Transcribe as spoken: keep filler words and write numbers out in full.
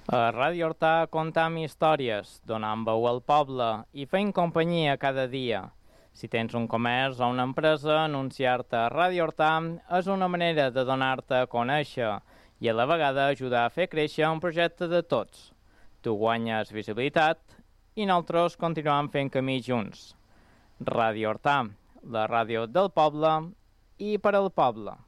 A Ràdio Hortà contem històries, donant veu al poble i fent companyia cada dia. Si tens un comerç o una empresa, anunciar-te a Ràdio Hortà és una manera de donar-te a conèixer i a la vegada ajudar a fer créixer un projecte de tots. Tu guanyes visibilitat i nosaltres continuem fent camí junts. Ràdio Hortà, la ràdio del poble i per al poble.